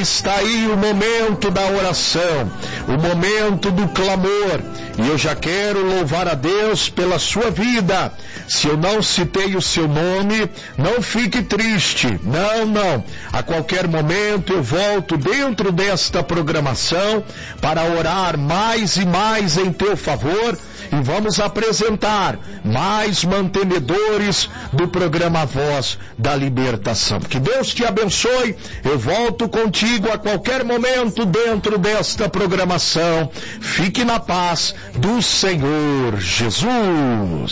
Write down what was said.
está aí o momento da oração, o momento do clamor, e eu já quero louvar a Deus pela sua vida. Se eu não citei o seu nome, não fique triste, não. A qualquer momento eu volto dentro desta programação para orar mais e mais em teu favor, e vamos apresentar mais mantenedores do programa Voz da Libertação. Que Deus te abençoe. Eu volto contigo a qualquer momento dentro desta programação. Fique na paz do Senhor Jesus.